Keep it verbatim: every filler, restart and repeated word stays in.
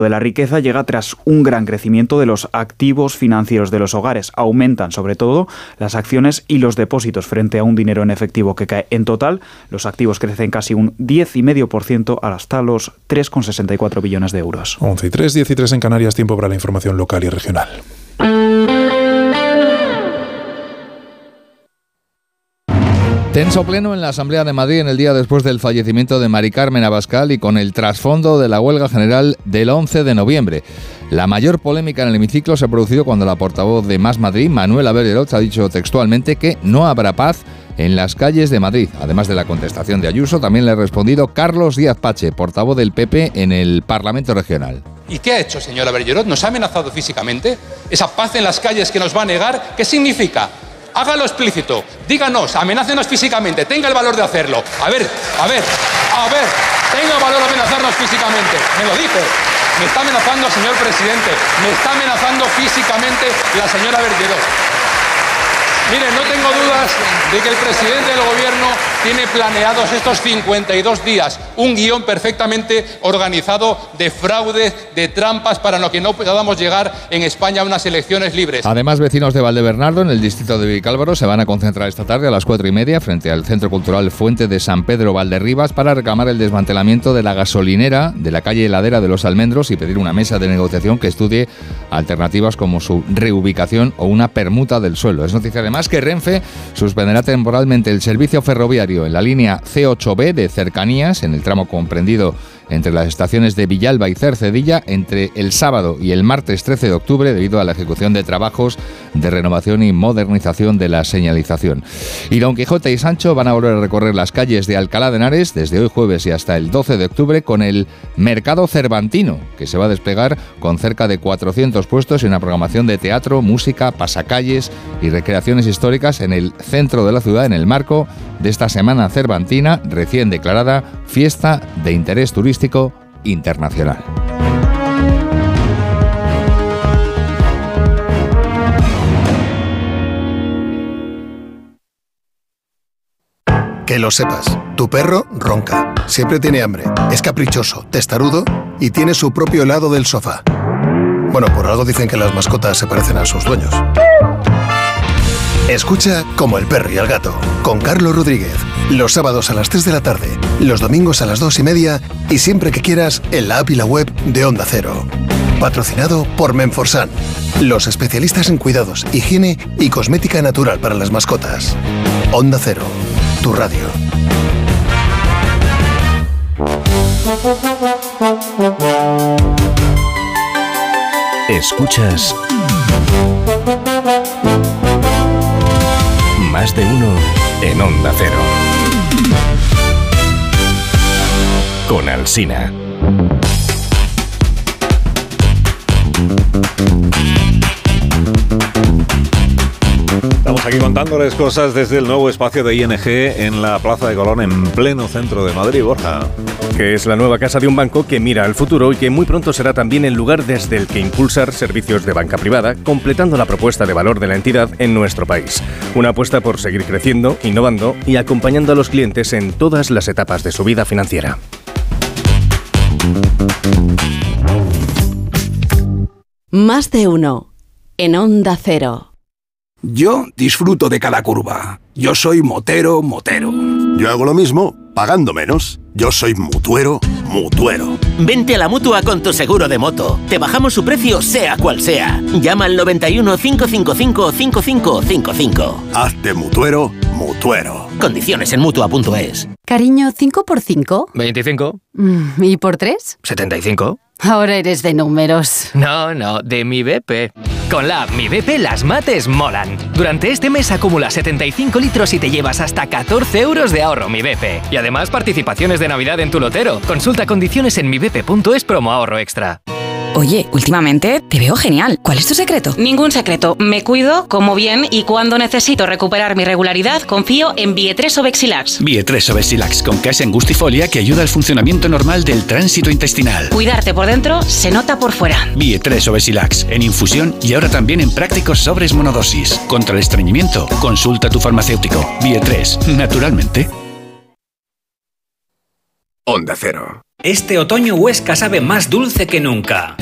de la riqueza llega tras un gran crecimiento de los activos financieros de los hogares. Aumentan sobre todo las acciones y los depósitos frente a un dinero en efectivo que cae. En total, los activos crecen casi un diez coma cinco por ciento hasta los tres coma sesenta y cuatro billones de euros. once y tres, diez y tres en Canarias, tiempo para la información local y regional. Tenso pleno en la Asamblea de Madrid en el día después del fallecimiento de Mari Carmen Abascal y con el trasfondo de la huelga general del once de noviembre. La mayor polémica en el hemiciclo se ha producido cuando la portavoz de Más Madrid, Manuela Bellerot, ha dicho textualmente que no habrá paz en las calles de Madrid. Además de la contestación de Ayuso, también le ha respondido Carlos Díaz Pache, portavoz del P P en el Parlamento Regional. ¿Y qué ha hecho, señora Bellerot? ¿Nos ha amenazado físicamente? ¿Esa paz en las calles que nos va a negar? ¿Qué significa? Hágalo explícito, díganos, amenácenos físicamente, tenga el valor de hacerlo. A ver, a ver, a ver, tenga el valor de amenazarnos físicamente. Me lo dice, me está amenazando, señor presidente, me está amenazando físicamente la señora Bellerot. Miren, no tengo dudas de que el presidente del gobierno tiene planeados estos cincuenta y dos días, un guión perfectamente organizado de fraudes, de trampas, para lo que no podamos llegar en España a unas elecciones libres. Además, vecinos de Valdebernardo, en el distrito de Vicálvaro, se van a concentrar esta tarde a las cuatro y media frente al Centro Cultural Fuente de San Pedro Valderribas para reclamar el desmantelamiento de la gasolinera de la calle Heladera de los Almendros y pedir una mesa de negociación que estudie alternativas como su reubicación o una permuta del suelo. Es noticia además que Renfe suspenderá temporalmente el servicio ferroviario en la línea C ocho B de cercanías, en el tramo comprendido entre las estaciones de Villalba y Cercedilla, entre el sábado y el martes trece de octubre, debido a la ejecución de trabajos de renovación y modernización de la señalización. Y Don Quijote y Sancho van a volver a recorrer las calles de Alcalá de Henares desde hoy jueves y hasta el doce de octubre con el Mercado Cervantino, que se va a desplegar con cerca de cuatrocientos puestos y una programación de teatro, música, pasacalles y recreaciones históricas en el centro de la ciudad, en el marco de esta Semana Cervantina, recién declarada Fiesta de Interés Turístico Internacional. Que lo sepas, tu perro ronca, siempre tiene hambre, es caprichoso, testarudo y tiene su propio helado del sofá. Bueno, por algo dicen que las mascotas se parecen a sus dueños. Escucha Como el perro y el gato, con Carlos Rodríguez, los sábados a las tres de la tarde, los domingos a las dos y media y siempre que quieras en la app y la web de Onda Cero. Patrocinado por Menforsan, los especialistas en cuidados, higiene y cosmética natural para las mascotas. Onda Cero, tu radio. Escuchas Más de uno en Onda Cero. Con Alsina. Estamos aquí contándoles cosas desde el nuevo espacio de I N G en la Plaza de Colón, en pleno centro de Madrid. Borja. Que es la nueva casa de un banco que mira al futuro y que muy pronto será también el lugar desde el que impulsar servicios de banca privada, completando la propuesta de valor de la entidad en nuestro país. Una apuesta por seguir creciendo, innovando y acompañando a los clientes en todas las etapas de su vida financiera. Más de uno en Onda Cero. Yo disfruto de cada curva. Yo soy motero, motero. Yo hago lo mismo, pagando menos. Yo soy mutuero, mutuero. Vente a la Mutua con tu seguro de moto. Te bajamos su precio sea cual sea. Llama al noventa y uno, cinco cinco cinco, cinco cinco cinco cinco. Hazte mutuero, mutuero. Condiciones en Mutua punto es. Cariño, ¿cinco por cinco? veinticinco. ¿Y por tres? setenta y cinco. Ahora eres de números. No, no, de Mi B P. Con la app Mi B P las mates molan. Durante este mes acumula setenta y cinco litros y te llevas hasta catorce euros de ahorro Mi B P. Y además participaciones de Navidad en tu lotero. Consulta condiciones en mi b p punto es promo ahorro extra. Oye, últimamente te veo genial. ¿Cuál es tu secreto? Ningún secreto. Me cuido, como bien y cuando necesito recuperar mi regularidad, confío en Bietreso Bexilax. Bietreso Bexilax con case angustifolia que ayuda al funcionamiento normal del tránsito intestinal. Cuidarte por dentro se nota por fuera. Bietreso Bexilax en infusión y ahora también en prácticos sobres monodosis. Contra el estreñimiento, consulta a tu farmacéutico. Bietres, naturalmente. Onda Cero. Este otoño Huesca sabe más dulce que nunca.